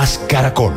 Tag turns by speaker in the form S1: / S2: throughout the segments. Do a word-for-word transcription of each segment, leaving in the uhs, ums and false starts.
S1: más Caracol.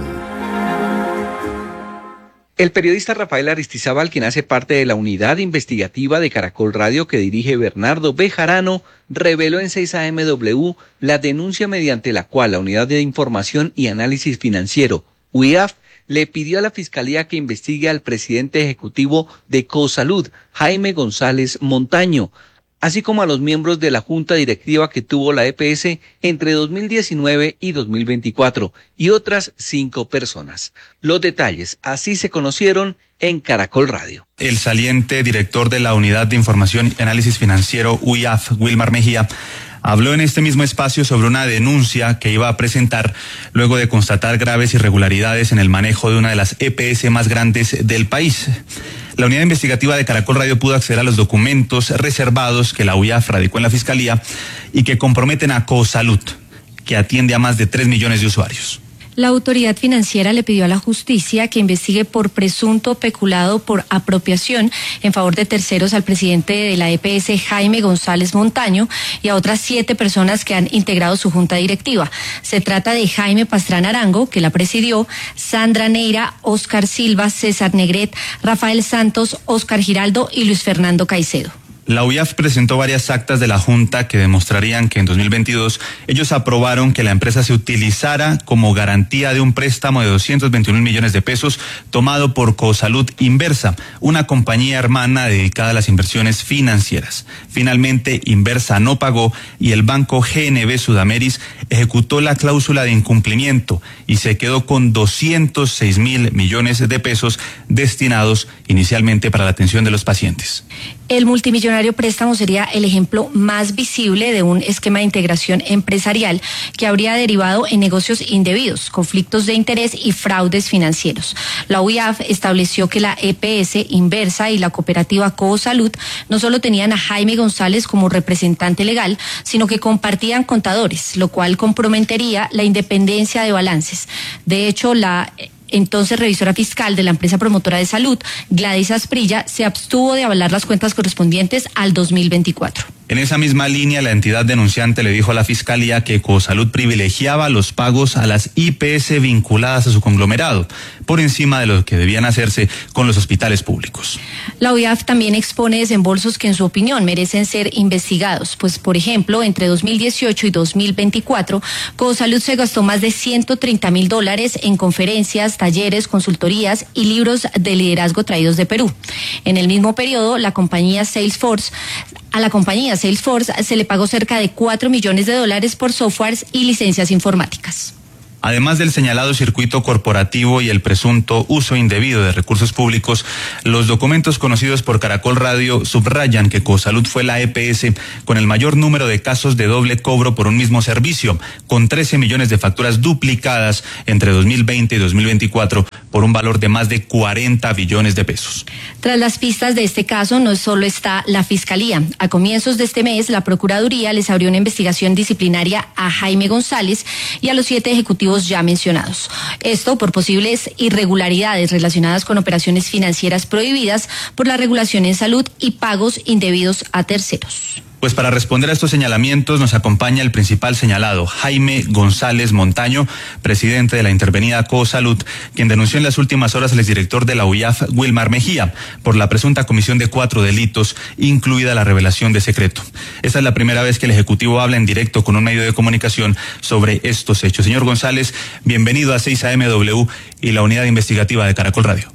S2: El periodista Rafael Aristizábal, quien hace parte de la unidad investigativa de Caracol Radio que dirige Bernardo Bejarano, reveló en seis A M W la denuncia mediante la cual la Unidad de Información y Análisis Financiero, U I A F, le pidió a la Fiscalía que investigue al presidente ejecutivo de Cosalud, Jaime González Montaño, así como a los miembros de la junta directiva que tuvo la E P S entre dos mil diecinueve y dos mil veinticuatro, y otras cinco personas. Los detalles así se conocieron en Caracol Radio.
S3: El saliente director de la Unidad de Información y Análisis Financiero, U I A F, Wilmar Mejía, habló en este mismo espacio sobre una denuncia que iba a presentar luego de constatar graves irregularidades en el manejo de una de las E P S más grandes del país. La unidad investigativa de Caracol Radio pudo acceder a los documentos reservados que la U I A F radicó en la Fiscalía y que comprometen a Cosalud, que atiende a más de tres millones de usuarios.
S4: La autoridad financiera le pidió a la justicia que investigue por presunto peculado por apropiación en favor de terceros al presidente de la E P S, Jaime González Montaño, y a otras siete personas que han integrado su junta directiva. Se trata de Jaime Pastrana Arango, que la presidió, Sandra Neira, Óscar Silva, César Negret, Rafael Santos, Óscar Giraldo y Luis Fernando Caicedo.
S3: La U I A F presentó varias actas de la Junta que demostrarían que en dos mil veintidós ellos aprobaron que la empresa se utilizara como garantía de un préstamo de doscientos veintiún millones de pesos tomado por Cosalud Inversa, una compañía hermana dedicada a las inversiones financieras. Finalmente, Inversa no pagó y el banco G N B Sudameris ejecutó la cláusula de incumplimiento y se quedó con doscientos seis mil millones de pesos destinados inicialmente para la atención de los pacientes.
S4: El multimillonario préstamo sería el ejemplo más visible de un esquema de integración empresarial que habría derivado en negocios indebidos, conflictos de interés y fraudes financieros. La U I A F estableció que la E P S Inversa y la cooperativa Cosalud no solo tenían a Jaime González como representante legal, sino que compartían contadores, lo cual comprometería la independencia de balances. De hecho, la entonces revisora fiscal de la empresa promotora de salud, Gladys Asprilla, se abstuvo de avalar las cuentas correspondientes al dos mil veinticuatro.
S3: En esa misma línea, la entidad denunciante le dijo a la Fiscalía que Cosalud privilegiaba los pagos a las I P S vinculadas a su conglomerado, por encima de lo que debían hacerse con los hospitales públicos.
S4: La U I A F también expone desembolsos que en su opinión merecen ser investigados, pues por ejemplo, entre dos mil dieciocho y dos mil veinticuatro, Cosalud se gastó más de ciento treinta mil dólares en conferencias, talleres, consultorías y libros de liderazgo traídos de Perú. En el mismo periodo, la compañía Salesforce A la compañía Salesforce se le pagó cerca de cuatro millones de dólares por softwares y licencias informáticas.
S3: Además del señalado circuito corporativo y el presunto uso indebido de recursos públicos, los documentos conocidos por Caracol Radio subrayan que Cosalud fue la E P S con el mayor número de casos de doble cobro por un mismo servicio, con trece millones de facturas duplicadas entre dos mil veinte y dos mil veinticuatro por un valor de más de cuarenta billones de pesos.
S4: Tras las pistas de este caso, no solo está la Fiscalía. A comienzos de este mes, la Procuraduría les abrió una investigación disciplinaria a Jaime González y a los siete ejecutivos ya mencionados. Esto por posibles irregularidades relacionadas con operaciones financieras prohibidas por la regulación en salud y pagos indebidos a terceros.
S3: Pues para responder a estos señalamientos nos acompaña el principal señalado, Jaime González Montaño, presidente de la intervenida Cosalud, quien denunció en las últimas horas al exdirector de la U I A F, Wilmar Mejía, por la presunta comisión de cuatro delitos, incluida la revelación de secreto. Esta es la primera vez que el Ejecutivo habla en directo con un medio de comunicación sobre estos hechos. Señor González, bienvenido a seis A M W y la unidad investigativa de Caracol Radio.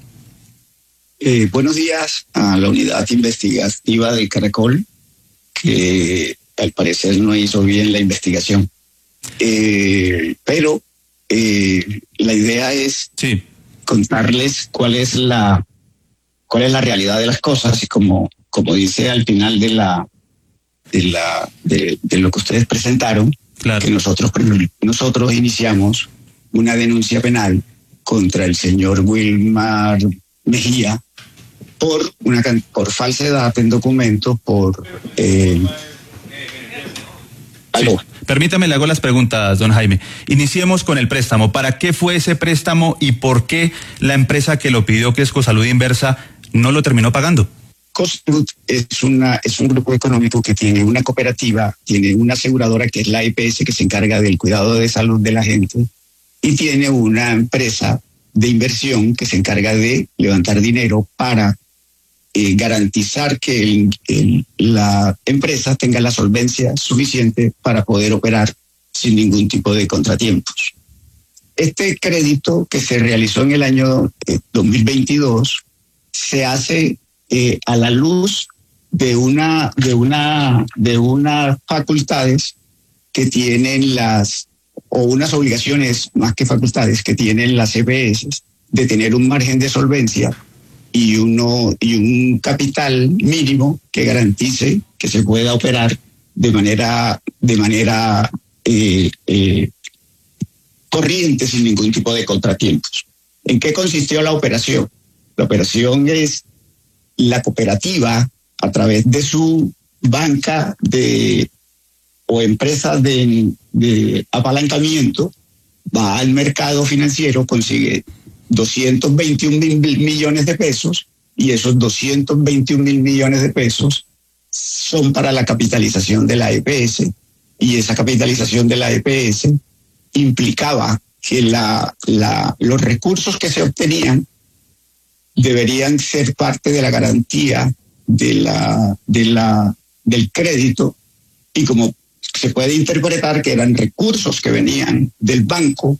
S5: Eh, buenos días a la unidad investigativa del Caracol, que al parecer no hizo bien la investigación. Eh, pero eh, la idea es
S3: sí.
S5: contarles cuál es la cuál es la realidad de las cosas, y como, como dice al final de la de la de, de lo que ustedes presentaron,
S3: claro.
S5: que nosotros nosotros iniciamos una denuncia penal contra el señor Wilmar Mejía por una por falsedad en documentos, por eh,
S3: sí. Permítame, le hago las preguntas, don Jaime. Iniciemos con el préstamo. ¿Para qué fue ese préstamo y por qué la empresa que lo pidió, que es Cosalud Inversa, no lo terminó pagando?
S5: Cosalud es una es un grupo económico que tiene una cooperativa, tiene una aseguradora que es la E P S, que se encarga del cuidado de salud de la gente, y tiene una empresa de inversión que se encarga de levantar dinero para eh, garantizar que el, el, la empresa tenga la solvencia suficiente para poder operar sin ningún tipo de contratiempos. Este crédito que se realizó en el año eh, dos mil veintidós se hace eh, a la luz de una de una de unas facultades que tienen las o unas obligaciones más que facultades que tienen las E P S de tener un margen de solvencia y uno y un capital mínimo que garantice que se pueda operar de manera de manera eh, eh, corriente sin ningún tipo de contratiempos. ¿En qué consistió la operación? La operación es la cooperativa a través de su banca de o empresa de, de apalancamiento va al mercado financiero, consigue doscientos veintiún mil millones de pesos y esos doscientos veintiún mil millones de pesos son para la capitalización de la E P S y esa capitalización de la E P S implicaba que la, la, los recursos que se obtenían deberían ser parte de la garantía de la, de la, del crédito y como se puede interpretar que eran recursos que venían del banco,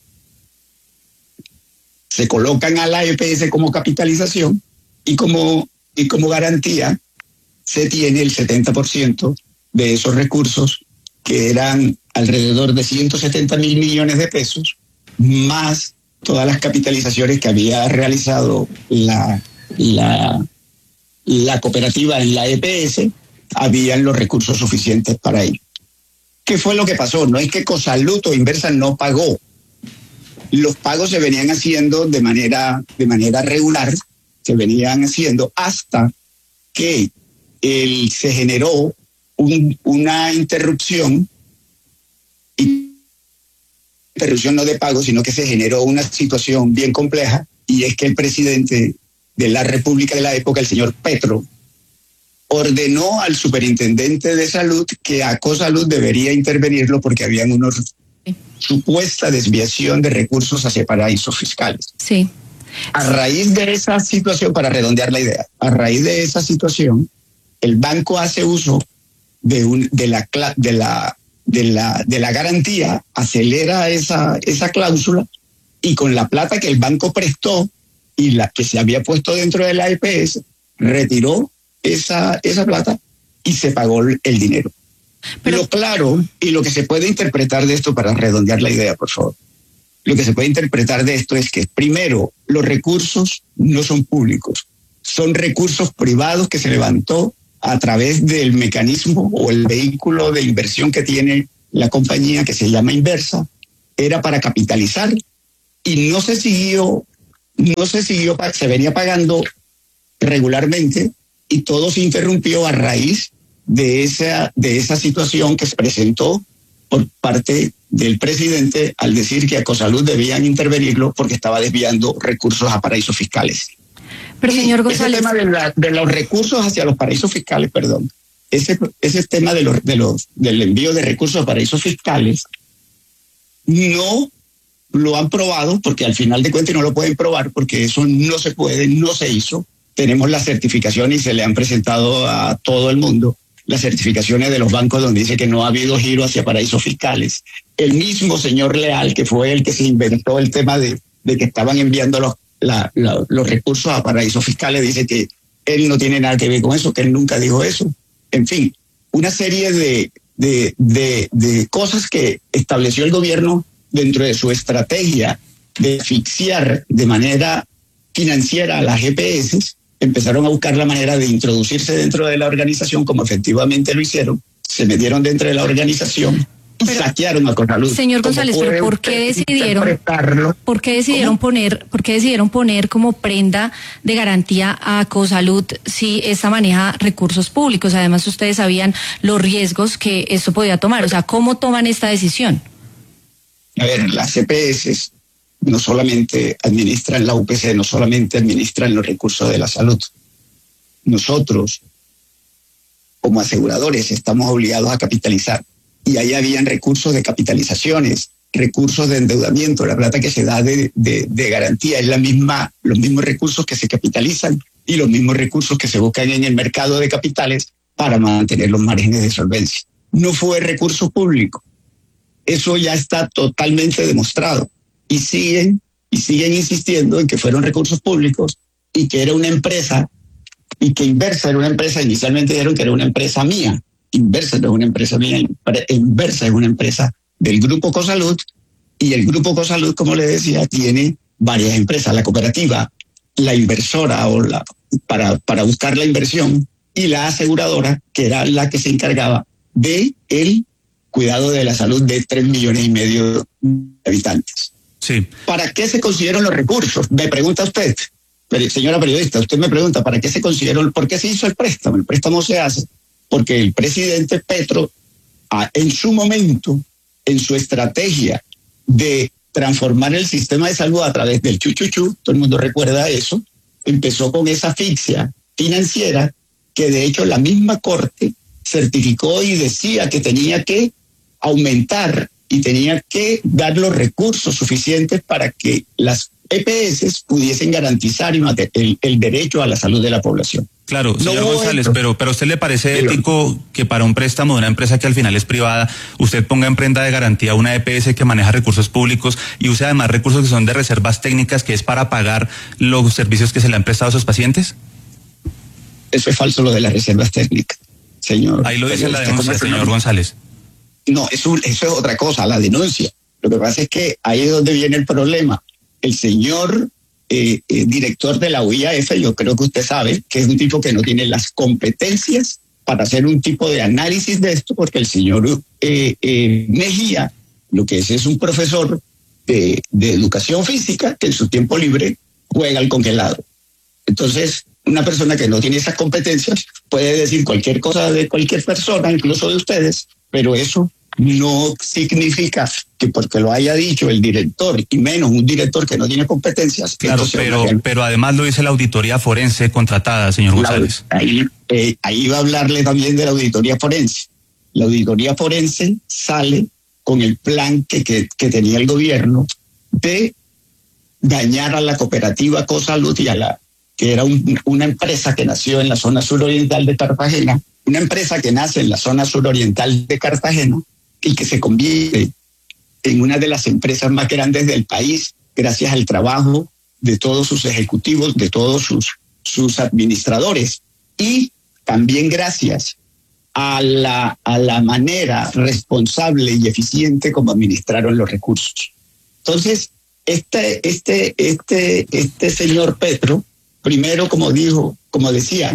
S5: se colocan a la E P S como capitalización y como, y como garantía se tiene el setenta por ciento de esos recursos que eran alrededor de ciento setenta mil millones de pesos, más todas las capitalizaciones que había realizado la, la, la cooperativa en la E P S, habían los recursos suficientes para ello. ¿Qué fue lo que pasó? No es que Cosalud o Inversa no pagó. Los pagos se venían haciendo de manera, de manera regular, se venían haciendo hasta que el, se generó un, una interrupción, y interrupción no de pago, sino que se generó una situación bien compleja, y es que el presidente de la República de la época, el señor Petro, ordenó al superintendente de salud que a Cosalud debería intervenirlo porque habían una sí. supuesta desviación de recursos hacia paraísos fiscales.
S4: Sí.
S5: A raíz de esa situación, para redondear la idea, a raíz de esa situación, el banco hace uso de, un, de, la, de, la, de, la, de la garantía, acelera esa, esa cláusula y con la plata que el banco prestó y la que se había puesto dentro de la E P S, retiró esa, esa plata y se pagó el dinero. Pero lo claro y lo que se puede interpretar de esto, para redondear la idea, por favor, lo que se puede interpretar de esto es que, primero, los recursos no son públicos, son recursos privados que se levantó a través del mecanismo o el vehículo de inversión que tiene la compañía, que se llama Inversa, era para capitalizar y no se siguió, no se siguió, se venía pagando regularmente y todo se interrumpió a raíz de esa, de esa situación que se presentó por parte del presidente al decir que a Cosalud debían intervenirlo porque estaba desviando recursos a paraísos fiscales.
S4: Pero señor González,
S5: ese tema de, la, de los recursos hacia los paraísos fiscales, perdón, ese, ese tema de los, de los, del envío de recursos a paraísos fiscales no lo han probado porque al final de cuentas no lo pueden probar porque eso no se puede, no se hizo. Tenemos la certificación y se le han presentado a todo el mundo las certificaciones de los bancos donde dice que no ha habido giro hacia paraísos fiscales. El mismo señor Leal, que fue el que se inventó el tema de, de que estaban enviando los, la, la, los recursos a paraísos fiscales, dice que él no tiene nada que ver con eso, que él nunca dijo eso. En fin, una serie de, de, de, de cosas que estableció el gobierno dentro de su estrategia de asfixiar de manera financiera a las G P S, empezaron a buscar la manera de introducirse dentro de la organización, como efectivamente lo hicieron, se metieron dentro de la organización y pero, saquearon a Cosalud.
S4: Señor González, pero ¿por qué decidieron, ¿por qué decidieron poner, por qué decidieron poner como prenda de garantía a Cosalud si esta maneja recursos públicos? Además, ustedes sabían los riesgos que esto podía tomar. O sea, ¿cómo toman esta decisión?
S5: A ver, las C P S no solamente administran la U P C, no solamente administran los recursos de la salud. Nosotros, como aseguradores, estamos obligados a capitalizar. Y ahí habían recursos de capitalizaciones recursos de endeudamiento, la plata que se da de, de, de garantía, es la misma, los mismos recursos que se capitalizan y los mismos recursos que se buscan en el mercado de capitales para mantener los márgenes de solvencia. No fue recurso público. Eso ya está totalmente demostrado. Y siguen, y siguen insistiendo en que fueron recursos públicos y que era una empresa, y que Inversa era una empresa. Inicialmente dijeron que era una empresa mía. Inversa no es una empresa mía, Inversa es una empresa del Grupo Cosalud, y el Grupo Cosalud, como le decía, tiene varias empresas, la cooperativa, la inversora o la, para, para buscar la inversión, y la aseguradora, que era la que se encargaba de el cuidado de la salud de tres millones y medio de habitantes.
S3: Sí.
S5: ¿Para qué se consiguieron los recursos? Me pregunta usted, señora periodista, usted me pregunta, ¿para qué se consiguieron? ¿Por qué se hizo el préstamo? El préstamo se hace porque el presidente Petro, en su momento, en su estrategia de transformar el sistema de salud a través del chuchuchú, todo el mundo recuerda eso, empezó con esa asfixia financiera que de hecho la misma Corte certificó y decía que tenía que aumentar y tenía que dar los recursos suficientes para que las E P S pudiesen garantizar el, el derecho a la salud de la población.
S3: Claro, señor
S5: no
S3: González,
S5: entro.
S3: pero, pero ¿a usted le parece
S5: pero,
S3: ético que para un préstamo de una empresa que al final es privada, usted ponga en prenda de garantía una E P S que maneja recursos públicos y use además recursos que son de reservas técnicas, que es para pagar los servicios que se le han prestado a sus pacientes?
S5: Eso es falso, lo de las reservas técnicas, señor.
S3: Ahí lo dice la denuncia, señor González.
S5: No, eso, eso es otra cosa, la denuncia. Lo que pasa es que ahí es donde viene el problema. El señor eh, eh, director de la U I A F, yo creo que usted sabe que es un tipo que no tiene las competencias para hacer un tipo de análisis de esto, porque el señor eh, eh, Mejía, lo que es es un profesor de, de educación física que en su tiempo libre juega al congelado. Entonces, una persona que no tiene esas competencias puede decir cualquier cosa de cualquier persona, incluso de ustedes, pero eso no significa que porque lo haya dicho el director, y menos un director que no tiene competencias.
S3: Claro, pero, pero además lo dice la auditoría forense contratada, señor González.
S5: La, ahí, eh, ahí va a hablarle también de la auditoría forense. La auditoría forense sale con el plan que, que, que tenía el gobierno de dañar a la cooperativa Cosalud y a la que era un, una empresa que nació en la zona suroriental de Cartagena, una empresa que nace en la zona suroriental de Cartagena y que se convierte en una de las empresas más grandes del país gracias al trabajo de todos sus ejecutivos, de todos sus, sus administradores, y también gracias a la, a la manera responsable y eficiente como administraron los recursos. Entonces, este, este, este, este señor Petro, primero, como dijo, como decía,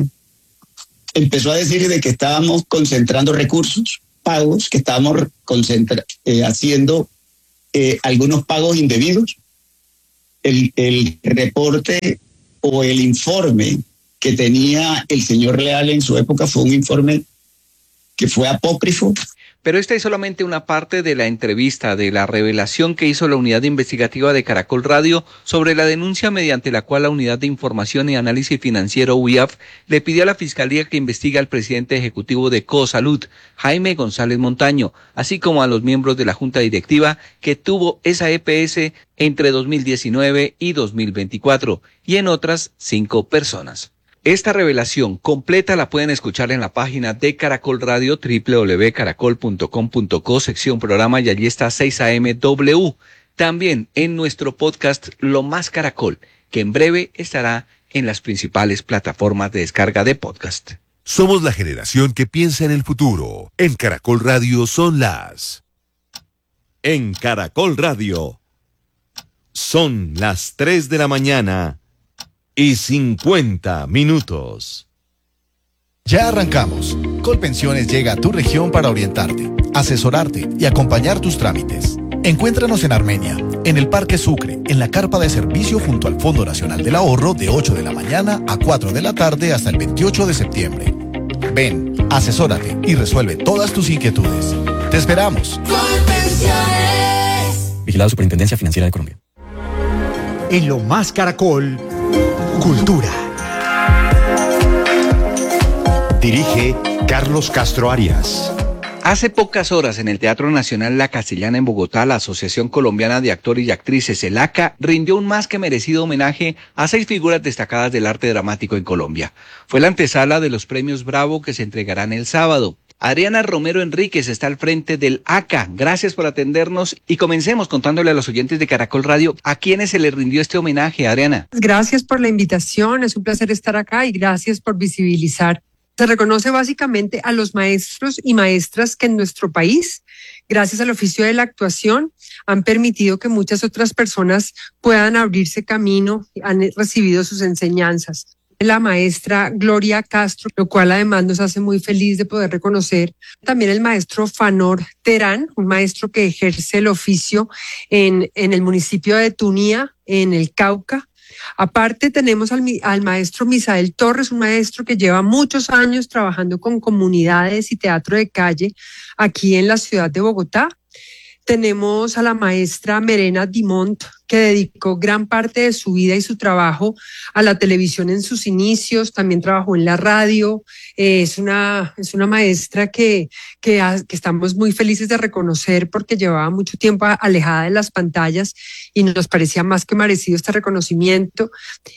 S5: empezó a decir de que estábamos concentrando recursos, pagos, que estábamos concentra- eh, haciendo eh, algunos pagos indebidos. El, el reporte o el informe que tenía el señor Leal en su época fue un informe que fue apócrifo.
S2: Pero esta es solamente una parte de la entrevista, de la revelación que hizo la unidad investigativa de Caracol Radio sobre la denuncia mediante la cual la Unidad de Información y Análisis Financiero U I A F le pidió a la Fiscalía que investigue al presidente ejecutivo de Cosalud, Jaime González Montaño, así como a los miembros de la Junta Directiva que tuvo esa E P S entre dos mil diecinueve y dos mil veinticuatro, y en otras cinco personas. Esta revelación completa la pueden escuchar en la página de Caracol Radio, doble u doble u doble u punto caracol punto com punto co, sección programa, y allí está seis A M W. También en nuestro podcast Lo Más Caracol, que en breve estará en las principales plataformas de descarga de podcast.
S1: Somos la generación que piensa en el futuro. En Caracol Radio son las... En Caracol Radio son las tres de la mañana y cincuenta minutos.
S6: Ya arrancamos. Colpensiones llega a tu región para orientarte, asesorarte y acompañar tus trámites. Encuéntranos en Armenia, en el Parque Sucre, en la carpa de servicio junto al Fondo Nacional del Ahorro, de ocho de la mañana a cuatro de la tarde hasta el veintiocho de septiembre. Ven, asesórate y resuelve todas tus inquietudes. ¡Te esperamos!
S7: Colpensiones. Vigilado Superintendencia Financiera de Colombia.
S8: En Lo Más Caracol, Cultura.
S1: Dirige Carlos Castro Arias.
S2: Hace pocas horas en el Teatro Nacional La Castellana en Bogotá, la Asociación Colombiana de Actores y Actrices, el A C A, rindió un más que merecido homenaje a seis figuras destacadas del arte dramático en Colombia. Fue la antesala de los premios Bravo que se entregarán el sábado. Adriana Romero Enríquez está al frente del A C A. Gracias por atendernos y comencemos contándole a los oyentes de Caracol Radio a quienes se les rindió este homenaje, Adriana.
S9: Gracias por la invitación, es un placer estar acá y gracias por visibilizar. Se reconoce básicamente a los maestros y maestras que en nuestro país, gracias al oficio de la actuación, han permitido que muchas otras personas puedan abrirse camino, han recibido sus enseñanzas. La maestra Gloria Castro, lo cual además nos hace muy feliz de poder reconocer. También el maestro Fanor Terán, un maestro que ejerce el oficio en, en el municipio de Tunía, en el Cauca. Aparte tenemos al, al maestro Misael Torres, un maestro que lleva muchos años trabajando con comunidades y teatro de calle aquí en la ciudad de Bogotá. Tenemos a la maestra Merena Dimont, que dedicó gran parte de su vida y su trabajo a la televisión en sus inicios, también trabajó en la radio, eh, es una, es una maestra que, que, que estamos muy felices de reconocer porque llevaba mucho tiempo alejada de las pantallas y nos parecía más que merecido este reconocimiento.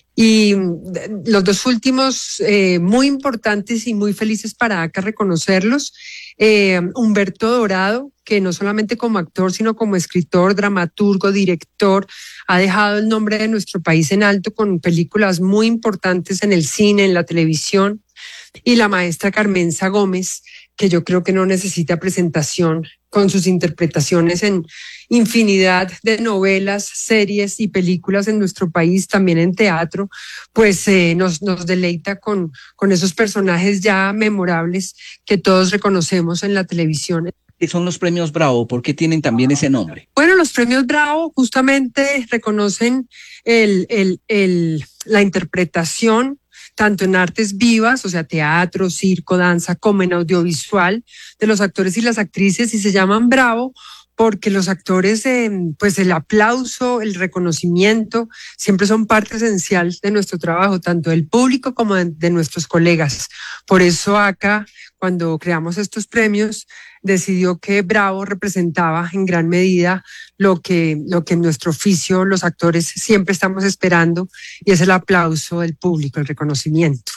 S9: Y los dos últimos eh, muy importantes y muy felices para A C A reconocerlos, eh, Humberto Dorado, que no solamente como actor, sino como escritor, dramaturgo, director, ha dejado el nombre de nuestro país en alto con películas muy importantes en el cine, en la televisión, y la maestra Carmenza Gómez, que yo creo que no necesita presentación con sus interpretaciones en infinidad de novelas, series y películas en nuestro país, también en teatro, pues eh, nos, nos deleita con, con esos personajes ya memorables que todos reconocemos en la televisión.
S2: ¿Qué son los premios Bravo? ¿Por qué tienen también ese nombre?
S9: Bueno, los premios Bravo justamente reconocen el, el, el, la interpretación tanto en artes vivas, o sea, teatro, circo, danza, como en audiovisual, de los actores y las actrices, y se llaman Bravo porque los actores, eh, pues el aplauso, el reconocimiento, siempre son parte esencial de nuestro trabajo, tanto del público como de, de nuestros colegas. Por eso acá, cuando creamos estos premios, decidió que Bravo representaba en gran medida lo que, lo que en nuestro oficio los actores siempre estamos esperando, y es el aplauso del público, el reconocimiento.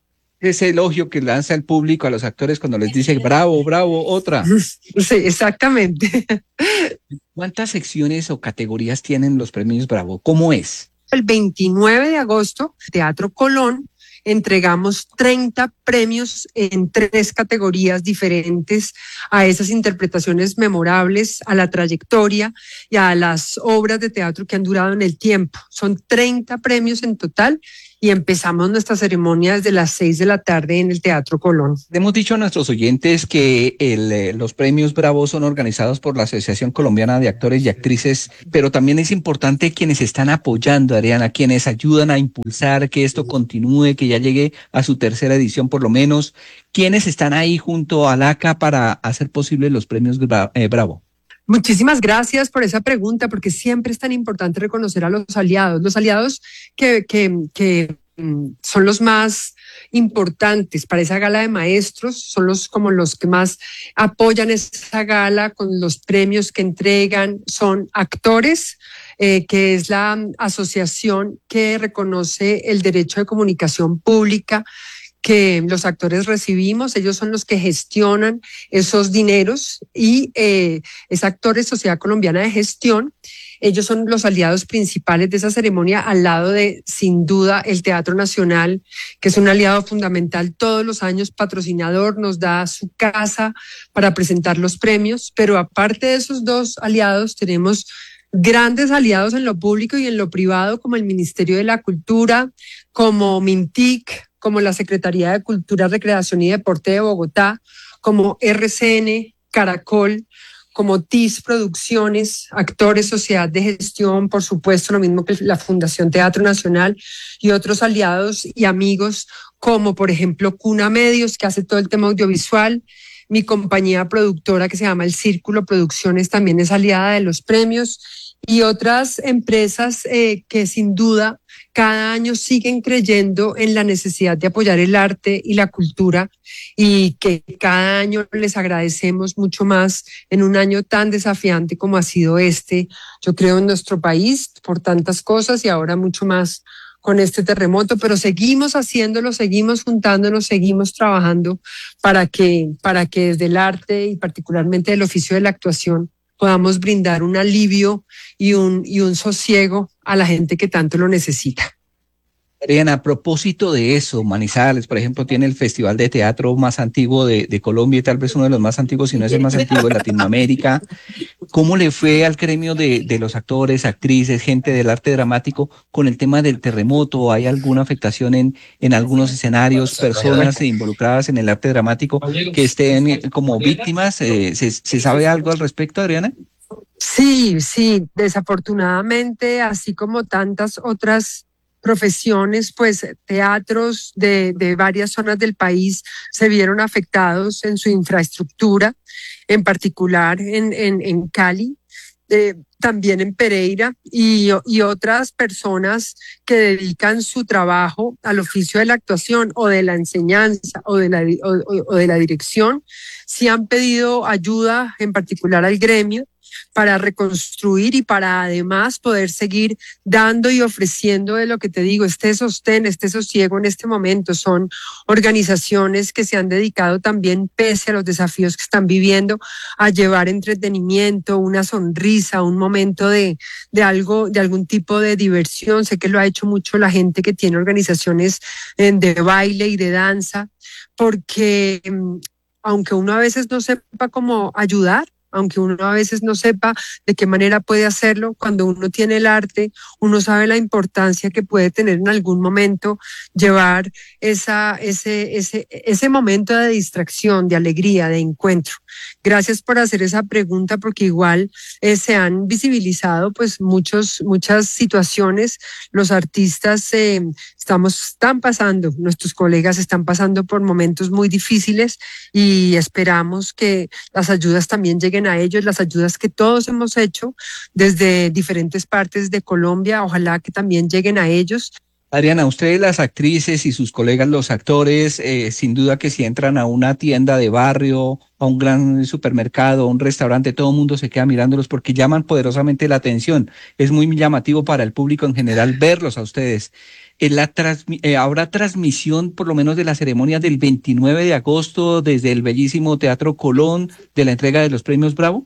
S2: Ese elogio que lanza el público a los actores cuando les dice bravo, bravo, otra.
S9: Sí, exactamente.
S2: ¿Cuántas secciones o categorías tienen los premios Bravo? ¿Cómo es?
S9: El veintinueve de agosto, Teatro Colón, entregamos treinta premios en tres categorías diferentes a esas interpretaciones memorables, a la trayectoria y a las obras de teatro que han durado en el tiempo. Son treinta premios en total y empezamos nuestra ceremonia desde las seis de la tarde en el Teatro Colón.
S2: Hemos dicho a nuestros oyentes que el, eh, los premios Bravo son organizados por la Asociación Colombiana de Actores y Actrices, pero también es importante quienes están apoyando, Adriana, quienes ayudan a impulsar que esto continúe, que ya llegue a su tercera edición por lo menos. ¿Quiénes están ahí junto al A C A para hacer posible los premios Bravo?
S9: Muchísimas gracias por esa pregunta, porque siempre es tan importante reconocer a los aliados, los aliados que, que, que son los más importantes para esa gala de maestros, son los como los que más apoyan esa gala con los premios que entregan, son actores, eh, que es la asociación que reconoce el derecho de comunicación pública que los actores recibimos. Ellos son los que gestionan esos dineros y eh, es Actores Sociedad Colombiana de Gestión. Ellos son los aliados principales de esa ceremonia, al lado de, sin duda, el Teatro Nacional, que es un aliado fundamental todos los años, patrocinador, nos da su casa para presentar los premios, pero aparte de esos dos aliados tenemos grandes aliados en lo público y en lo privado, como el Ministerio de la Cultura, como Mintic, como la Secretaría de Cultura, Recreación y Deporte de Bogotá, como R C N, Caracol, como T I S Producciones, Actores, Sociedad de Gestión, por supuesto, lo mismo que la Fundación Teatro Nacional, y otros aliados y amigos, como por ejemplo Cuna Medios, que hace todo el tema audiovisual. Mi compañía productora, que se llama El Círculo Producciones, también es aliada de los premios, y otras empresas eh, que sin duda cada año siguen creyendo en la necesidad de apoyar el arte y la cultura, y que cada año les agradecemos mucho más en un año tan desafiante como ha sido este, yo creo, en nuestro país, por tantas cosas, y ahora mucho más con este terremoto, pero seguimos haciéndolo, seguimos juntándonos, seguimos trabajando para que, para que desde el arte y particularmente el oficio de la actuación podamos brindar un alivio y un, y un sosiego a la gente que tanto lo necesita.
S2: Adriana, a propósito de eso, Manizales, por ejemplo, tiene el festival de teatro más antiguo de, de Colombia y tal vez uno de los más antiguos, si no es el más antiguo de Latinoamérica. ¿Cómo le fue al gremio de, de los actores, actrices, gente del arte dramático con el tema del terremoto? ¿Hay alguna afectación en, en algunos escenarios, personas involucradas en el arte dramático que estén como víctimas? Eh, ¿se, ¿Se sabe algo al respecto, Adriana?
S9: Sí, sí, desafortunadamente, así como tantas otras profesiones, pues teatros de, de varias zonas del país se vieron afectados en su infraestructura, en particular en, en, en Cali, eh, también en Pereira, y, y otras personas que dedican su trabajo al oficio de la actuación o de la enseñanza o de la, o, o de la dirección, sí han pedido ayuda, en particular al gremio, para reconstruir y para además poder seguir dando y ofreciendo de lo que te digo, este sostén, este sosiego en este momento. Son organizaciones que se han dedicado también, pese a los desafíos que están viviendo, a llevar entretenimiento, una sonrisa, un momento de, de algo, de algún tipo de diversión. Sé que lo ha hecho mucho la gente que tiene organizaciones de baile y de danza, porque aunque uno a veces no sepa cómo ayudar, aunque uno a veces no sepa de qué manera puede hacerlo, cuando uno tiene el arte, uno sabe la importancia que puede tener en algún momento llevar esa, ese, ese, ese momento de distracción, de alegría, de encuentro. Gracias por hacer esa pregunta, porque igual eh, se han visibilizado pues muchos, muchas situaciones. Los artistas eh, estamos, están pasando, nuestros colegas están pasando por momentos muy difíciles, y esperamos que las ayudas también lleguen a ellos, las ayudas que todos hemos hecho desde diferentes partes de Colombia, ojalá que también lleguen a ellos.
S2: Adriana, ustedes las actrices y sus colegas los actores, eh, sin duda que si entran a una tienda de barrio, a un gran supermercado, a un restaurante, todo el mundo se queda mirándolos porque llaman poderosamente la atención. Es muy llamativo para el público en general verlos a ustedes. Eh, la transmi- eh, ¿Habrá transmisión por lo menos de la ceremonia del veintinueve de agosto desde el bellísimo Teatro Colón de la entrega de los premios Bravo?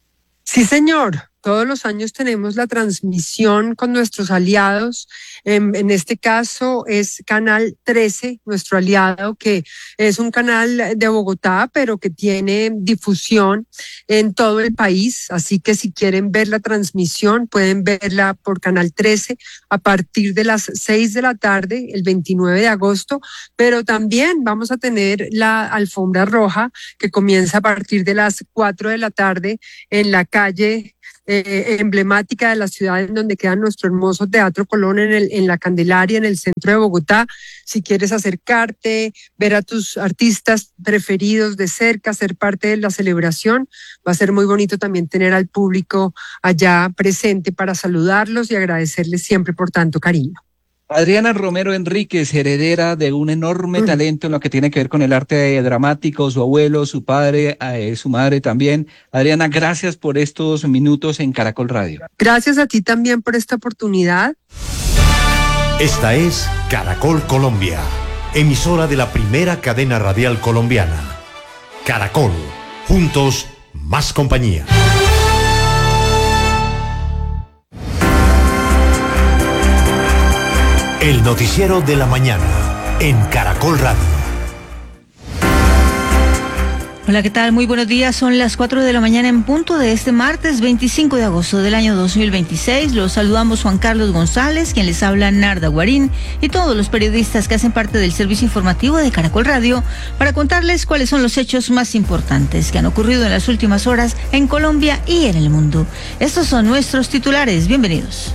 S9: Sí, señor. Todos los años tenemos la transmisión con nuestros aliados. En, en este caso es Canal trece, nuestro aliado, que es un canal de Bogotá, pero que tiene difusión en todo el país. Así que si quieren ver la transmisión, pueden verla por Canal trece a partir de las seis de la tarde, el veintinueve de agosto. Pero también vamos a tener la alfombra roja, que comienza a partir de las cuatro de la tarde en la calle Eh, emblemática de la ciudad, en donde queda nuestro hermoso Teatro Colón, en, el, en la Candelaria, en el centro de Bogotá. Si quieres acercarte, ver a tus artistas preferidos de cerca, ser parte de la celebración, va a ser muy bonito también tener al público allá presente para saludarlos y agradecerles siempre por tanto cariño.
S2: Adriana Romero Enríquez, heredera de un enorme talento en lo que tiene que ver con el arte dramático, su abuelo, su padre, eh, su madre también. Adriana, gracias por estos minutos en Caracol Radio.
S9: Gracias a ti también por esta oportunidad.
S8: Esta es Caracol Colombia, emisora de la primera cadena radial colombiana. Caracol, juntos, más compañía. El noticiero de la mañana en Caracol Radio.
S10: Hola, ¿qué tal? Muy buenos días. Son las cuatro de la mañana en punto de este martes veinticinco de agosto del año dos mil veintiséis. Los saludamos Juan Carlos González, quien les habla Narda Guarín, y todos los periodistas que hacen parte del servicio informativo de Caracol Radio para contarles cuáles son los hechos más importantes que han ocurrido en las últimas horas en Colombia y en el mundo. Estos son nuestros titulares. Bienvenidos.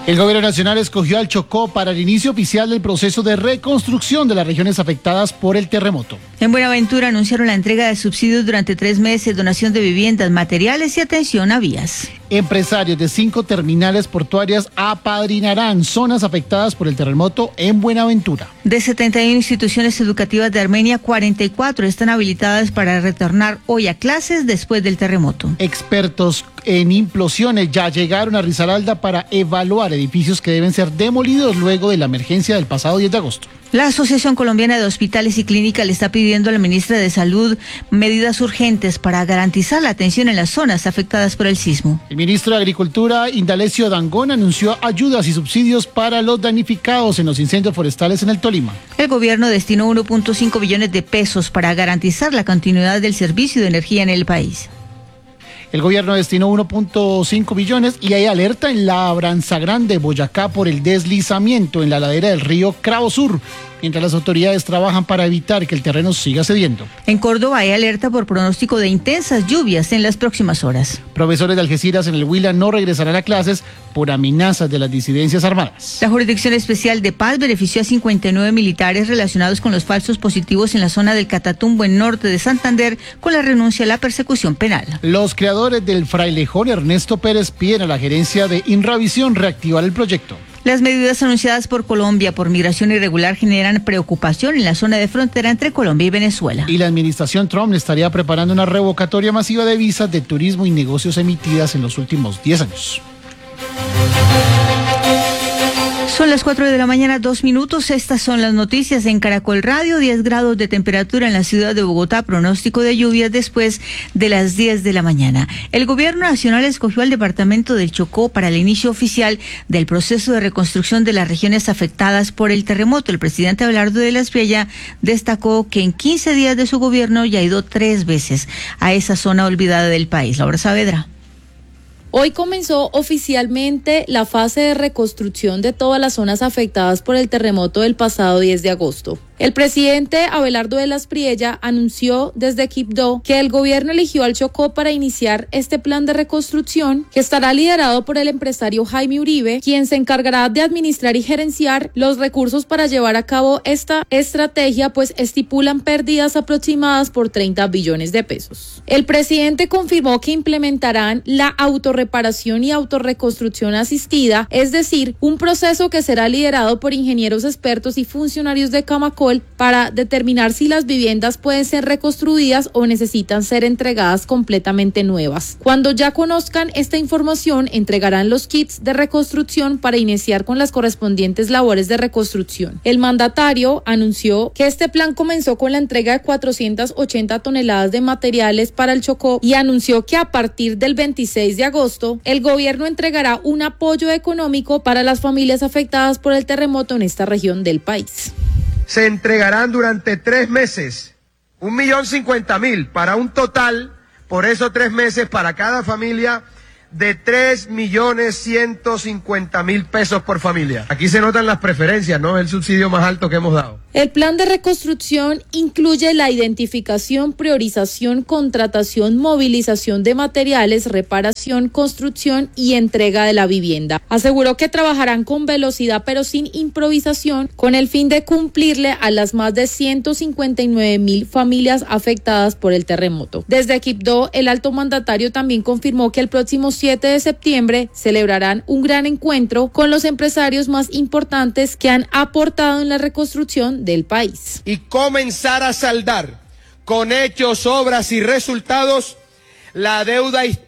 S11: El gobierno nacional escogió al Chocó para el inicio oficial del proceso de reconstrucción de las regiones afectadas por el terremoto.
S10: En Buenaventura anunciaron la entrega de subsidios durante tres meses, donación de viviendas, materiales y atención a vías.
S11: Empresarios de cinco terminales portuarias apadrinarán zonas afectadas por el terremoto en Buenaventura.
S10: De setenta y una instituciones educativas de Armenia, cuarenta y cuatro están habilitadas para retornar hoy a clases después del terremoto.
S11: Expertos en implosiones ya llegaron a Risaralda para evaluar edificios que deben ser demolidos luego de la emergencia del pasado diez de agosto.
S10: La Asociación Colombiana de Hospitales y Clínicas le está pidiendo a la ministra de Salud medidas urgentes para garantizar la atención en las zonas afectadas por el sismo.
S11: El ministro de Agricultura, Indalecio Dangond, anunció ayudas y subsidios para los damnificados en los incendios forestales en el Tolima.
S10: El gobierno destinó uno punto cinco billones de pesos para garantizar la continuidad del servicio de energía en el país.
S11: El gobierno destinó uno punto cinco billones y hay alerta en la Labranza Grande, Boyacá, por el deslizamiento en la ladera del río Cravo Sur, mientras las autoridades trabajan para evitar que el terreno siga cediendo.
S10: En Córdoba hay alerta por pronóstico de intensas lluvias en las próximas horas.
S11: Profesores de Algeciras en el Huila no regresarán a clases por amenazas de las disidencias armadas.
S10: La Jurisdicción Especial de Paz benefició a cincuenta y nueve militares relacionados con los falsos positivos en la zona del Catatumbo en norte de Santander con la renuncia a la persecución penal.
S11: Los creadores del frailejón Ernesto Pérez piden a la gerencia de Inravisión reactivar el proyecto.
S10: Las medidas anunciadas por Colombia por migración irregular generan preocupación en la zona de frontera entre Colombia y Venezuela.
S11: Y la administración Trump estaría preparando una revocatoria masiva de visas de turismo y negocios emitidas en los últimos diez años.
S10: Son las cuatro de la mañana, dos minutos. Estas son las noticias en Caracol Radio. diez grados de temperatura en la ciudad de Bogotá. Pronóstico de lluvias después de las diez de la mañana. El gobierno nacional escogió al departamento del Chocó para el inicio oficial del proceso de reconstrucción de las regiones afectadas por el terremoto. El presidente Abelardo de la Espriella destacó que en quince días de su gobierno ya ha ido tres veces a esa zona olvidada del país. Laura Saavedra.
S12: Hoy comenzó oficialmente la fase de reconstrucción de todas las zonas afectadas por el terremoto del pasado diez de agosto. El presidente Abelardo de la Espriella anunció desde Quibdó que el gobierno eligió al Chocó para iniciar este plan de reconstrucción que estará liderado por el empresario Jaime Uribe, quien se encargará de administrar y gerenciar los recursos para llevar a cabo esta estrategia, pues estipulan pérdidas aproximadas por treinta billones de pesos. El presidente confirmó que implementarán la autorreparación y autorreconstrucción asistida, es decir, un proceso que será liderado por ingenieros expertos y funcionarios de Camacol para determinar si las viviendas pueden ser reconstruidas o necesitan ser entregadas completamente nuevas. Cuando ya conozcan esta información, entregarán los kits de reconstrucción para iniciar con las correspondientes labores de reconstrucción. El mandatario anunció que este plan comenzó con la entrega de cuatrocientas ochenta toneladas de materiales para el Chocó y anunció que a partir del veintiséis de agosto el gobierno entregará un apoyo económico para las familias afectadas por el terremoto en esta región del país.
S13: Se entregarán durante tres meses un millón cincuenta mil para un total, por esos tres meses, para cada familia, de tres millones ciento cincuenta mil pesos por familia. Aquí se notan las preferencias, ¿no? El subsidio más alto que hemos dado.
S12: El plan de reconstrucción incluye la identificación, priorización, contratación, movilización de materiales, reparación, construcción y entrega de la vivienda. Aseguró que trabajarán con velocidad pero sin improvisación con el fin de cumplirle a las más de ciento cincuenta y nueve mil familias afectadas por el terremoto. Desde Quibdó, el alto mandatario también confirmó que el próximo siete de septiembre celebrarán un gran encuentro con los empresarios más importantes que han aportado en la reconstrucción del país.
S13: Y comenzar a saldar con hechos, obras y resultados la deuda histórica